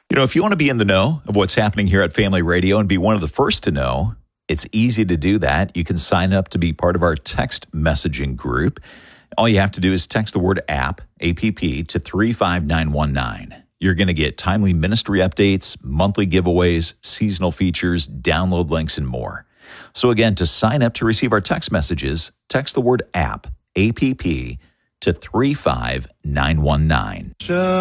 If you want to be in the know of what's happening here at Family Radio and be one of the first to know, it's easy to do that. You can sign up to be part of our text messaging group. All you have to do is text the word app, APP, to 35919. You're going to get timely ministry updates, monthly giveaways, seasonal features, download links, and more. So again, to sign up to receive our text messages, text the word app, APP, to 35919.